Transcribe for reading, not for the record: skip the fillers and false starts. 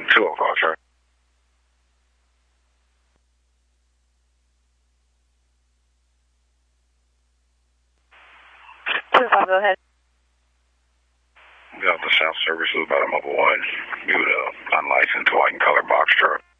205, sir. Go ahead. Got the South Services about a mobile one. You would unlicensed white and color box truck.